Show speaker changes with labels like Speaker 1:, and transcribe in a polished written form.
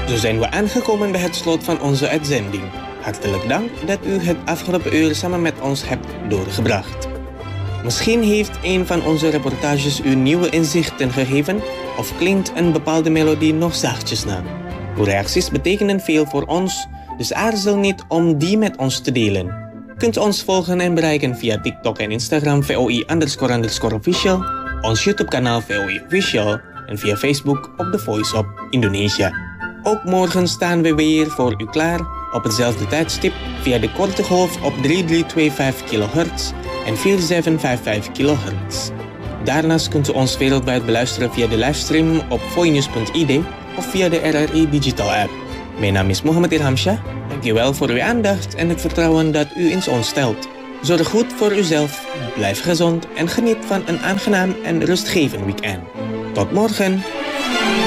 Speaker 1: Zo zijn we aangekomen bij het slot van onze uitzending. Hartelijk dank dat u het afgelopen uur samen met ons hebt doorgebracht. Misschien heeft een van onze reportages u nieuwe inzichten gegeven of klinkt een bepaalde melodie nog zachtjes na. Uw reacties betekenen veel voor ons, dus aarzel niet om die met ons te delen. Kunt ons volgen en bereiken via TikTok en Instagram VOI_official, ons YouTube kanaal VOI Official en via Facebook op The Voice of Indonesia. Ook morgen staan we weer voor u klaar op hetzelfde tijdstip via de korte golf op 3325 kHz en 4755 kHz. Daarnaast kunt u ons wereldwijd beluisteren via de livestream op voinews.id of via de RRI Digital App. Mijn naam is Mohammed Irhamshah. Dankjewel voor uw aandacht en het vertrouwen dat u in ons stelt. Zorg goed voor uzelf, blijf gezond en geniet van een aangenaam en rustgevend weekend. Tot morgen!